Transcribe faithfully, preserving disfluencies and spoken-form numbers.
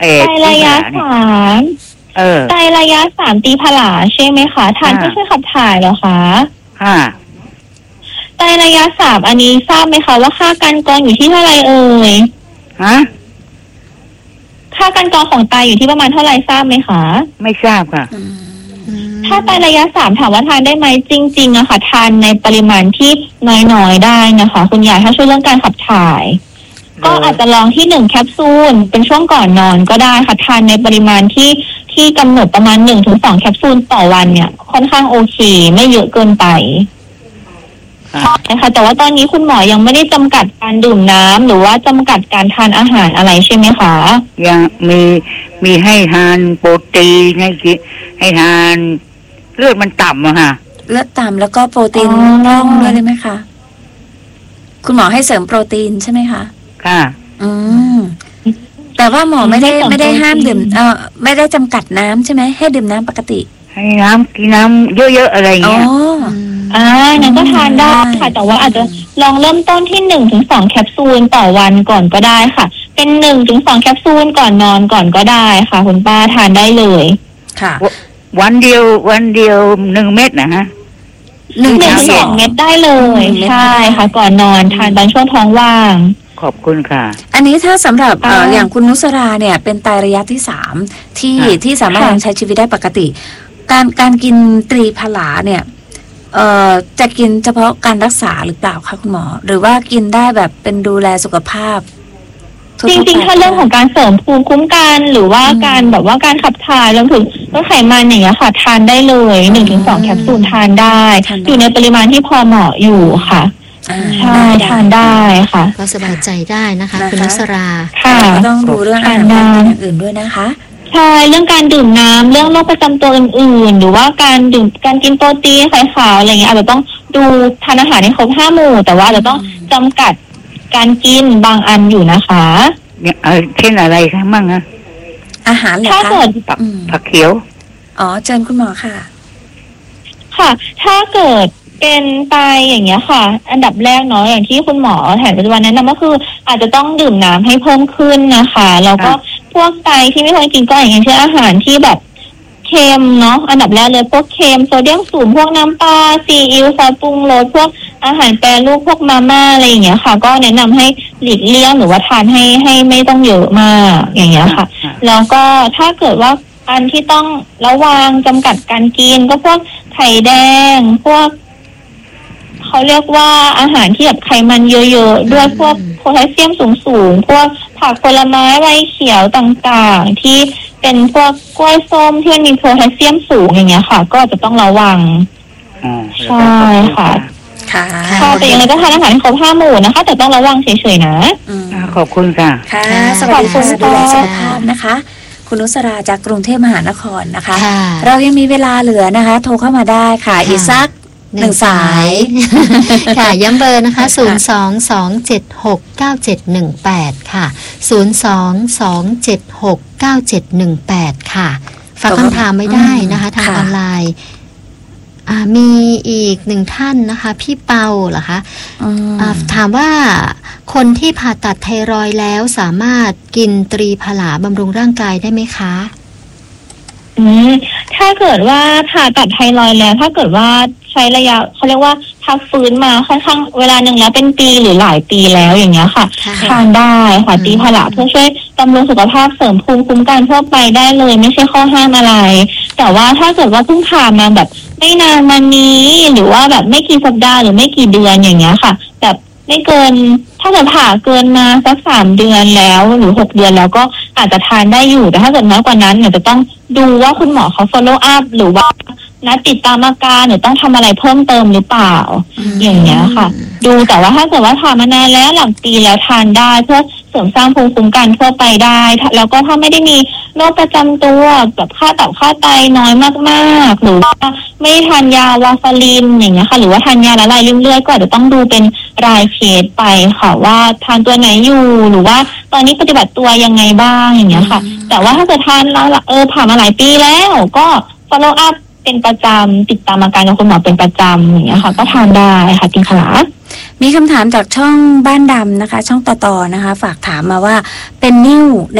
เออไตรระยะสามเออไตรระยะสามตีผลาใช่ไหมคะทานเพื่อช่วยขับถ่ายเหรอคะค่ะไตรระยะสามอันนี้ทราบไหมคะว่าค่าการกรองอยู่ที่เท่าไรเอ่ยฮะค่าการกรองของไตอยู่ที่ประมาณเท่าไรทราบไหมคะไม่ทราบค่ะถ้าไตรระยะสามถามว่าทานได้ไหมจริงๆอะค่ะทานในปริมาณที่น้อยๆได้นะคะคุณยายถ้าช่วยเรื่องการขับถ่ายก็อาจจะลองที่หนึ่งแคปซูลเป็นช่วงก่อนนอนก็ได้ค่ะทานในปริมาณที่ที่กำหนดประมาณหนึ่งถึงสองแคปซูลต่อวันเนี่ยค่อนข้างโอเคไม่เยอะเกินไปใช่ค่ะแต่ว่าตอนนี้คุณหมอยังไม่ได้จำกัดการดื่มน้ำหรือว่าจำกัดการทานอาหารอะไรใช่ไหมคะยังมีมีให้ทานโปรตีนให้กินให้ทานเลือดมันต่ำอะค่ะเลือดต่ำแล้วก็โปรตีนร่องด้วยเลยไหมคะคุณหมอให้เสริมโปรตีนใช่ไหมคะค่ะอืมแต่ว่าหมอไม่ได้ไม่ได้ห้ามดื่มเออไม่ได้จำกัดน้ำใช่ไหมให้ดื่มน้ำปกติให้น้ำกินน้ำเยอะๆอะไรอย่างเงี้ยอ๋ออ่านั่นก็ทานได้ค่ะแต่ว่าอาจจะลองเริ่มต้นที่หนึ่งถึงสองแคปซูลต่อวันก่อนก็ได้ค่ะเป็นหนึ่งถึงสองแคปซูลก่อนนอนก่อนก็ได้ค่ะคุณป้าทานได้เลยค่ะวันเดียววันเดียวหนึ่งเม็ดนะฮะหนึ่งถึงสองเม็ดได้เลยใช่ค่ะก่อนนอนทานตอนช่วงท้องว่างขอบคุณค่ะอันนี้ถ้าสำหรับเอ่ออย่างคุณนุสราเนี่ยเป็นไตระยะที่สามที่ที่สามารถใช้ชีวิตได้ปกติการการกินตรีผลาเนี่ยเอ่อจะกินเฉพาะการรักษาหรือเปล่าคะคุณหมอหรือว่ากินได้แบบเป็นดูแลสุขภาพจริงๆถ้าเรื่องของการเสริมภูมิคุ้มกันหรือว่าการแบบว่าการขับถ่ายรวมถึงลดไขมันอย่างเงี้ยค่ะทานได้เลยหนึ่งถึงสองแคปซูลทานได้อยู่ในปริมาณที่พอเหมาะอยู่ค่ะใช่ทานได้ค่ะก็สบายใจได้นะคะคุณนุสราค่ะต้องดูเรื่องอาหารอย่างอื่นด้วยนะคะใช่เรื่องการดื่มน้ำเรื่องโรคประจำตัวอื่นๆหรือว่าการดื่มการกินโปรตีนไขขาวอะไรเงี้ยอาจจะต้องดูทานอาหารให้ครบห้าหมู่แต่ว่าอาจจะต้องจำกัดการกินบางอันอยู่นะคะเนี่ยเช่นอะไรคะมั่งอะอาหารเหรอคะถ้าเกิดผักเขียวอ๋อเชิญคุณหมอค่ะค่ะถ้าเกิดเป็นไตอย่างเงี้ยค่ะอันดับแรกเนาะอย่างที่คุณหมอแผนปัจจุบันแนะนำก็คืออาจจะต้องดื่มน้ำให้เพิ่มขึ้นนะคะแล้วก็พวกไตที่ไม่ควรกินก็อย่างเช่นอาหารที่แบบเค็มเนาะอันดับแรกเลยพวกเค็มโซเดียมสูงพวกน้ำปลาซีอิ๊วซอสปรุงรสพวกอาหารแปรรูปพวกมาม่าอะไรอย่างเงี้ยค่ะก็แนะนำให้หลีกเลี่ยงหรือว่าทานให้ให้ไม่ต้องเยอะมากอย่างเงี้ยค่ะแล้วก็ถ้าเกิดว่าอันที่ต้องระวังจำกัดการกินก็พวกไข่แดงพวกเขาเรียกว่าอาหารที่แบบไขมันเยอะๆด้วยพวกโพแทสเซียมสูงๆพวกผักผลไม้ใบเขียวต่างๆที่เป็นพวกกล้วยส้มที่มันมีโพแทสเซียมสูงอย่างเงี้ยค่ะก็จะต้องระวังใช่ค่ะค่ะแต่อย่างไรก็ทานอาหารให้ครบห้าหมู่นะคะแต่ต้องระวังเฉยๆนะขอบคุณค่ะค่ะสวัสดีค่ะดูแลสุขภาพนะคะคุณนุสราจากกรุงเทพมหานครนะคะเรายังมีเวลาเหลือนะคะโทรเข้ามาได้ค่ะอีกสักหนึ่งสายค่ะย้ำเบอร์นะคะศูนย์ สอง สอง เจ็ด หก เก้า เจ็ด หนึ่ง แปดค่ะศูนย์ สอง สอง เจ็ด หก เก้า เจ็ด หนึ่ง แปดค่ะฝากคำถามไว้ได้นะคะทางออนไลน์มีอีกหนึ่งท่านนะคะพี่เปาเหรอคะถามว่าคนที่ผ่าตัดไทรอยด์แล้วสามารถกินตรีผลาบำรุงร่างกายได้ไหมคะอืมถ้าเกิดว่าผ่าตัดไทรอยด์แล้วถ้าเกิดว่าใช้ระยะเขาเรียกว่าพักฟื้นมาค่อนข้างเวลาหนึ่งแล้วเป็นปีหรือหลายปีแล้วอย่างเงี้ยค่ะทานได้ค่ะตรีผลาเพื่อช่วยบำรุงสุขภาพเสริมภูมิคุ้มกันทั่วไปได้เลยไม่ใช่ข้อห้ามอะไรแต่ว่าถ้าเกิดว่าเพิ่งผ่ามาแบบไม่นานมานี้หรือว่าแบบไม่กี่สัปดาห์หรือไม่กี่เดือนอย่างเงี้ยค่ะแบบไม่เกินถ้าเกิดผ่าเกินมาสักสามเดือนแล้วหรือหกเดือนแล้วก็อาจจะทานได้อยู่แต่ถ้าเกิดน้อยกว่านั้นเนี่ยจะต้องดูว่าคุณหมอเขา follow up หรือว่านัดติดตามอาการหรือต้องทำอะไรเพิ่มเติมหรือเปล่าอย่างเงี้ยค่ะดูแต่ว่าถ้าเกิดว่าผ่ามานานแล้วหลังปีแล้วทานได้เพื่อเสริมสร้างภูมิคุ้มกันทั่วไปได้แล้วก็ถ้าไม่ได้มีโรคประจำตัวแบบค่าตับค่าไตน้อยมากๆหรือว่าไม่ทานยาวาฟารินอย่างเงี้ยค่ะหรือว่าทานยาละลายริ่มเลือดก็อาจจะต้องดูเป็นรายเคสไปค่ะว่าทานตัวไหนอยู่หรือว่าตอนนี้ปฏิบัติตัวยังไงบ้างอย่างเงี้ยค่ะแต่ว่าถ้าเกิดทานแล้วเออผ่านมาหลายปีแล้วก็ follow up เป็นประจำติดตามอาการกับคุณหมอเป็นประจำอย่างเงี้ยค่ะก็ทานได้ค่ะจริงค่ะมีคำถามจากช่องบ้านดำนะคะช่องต่อๆนะคะฝากถามมาว่าเป็นนิ่วใน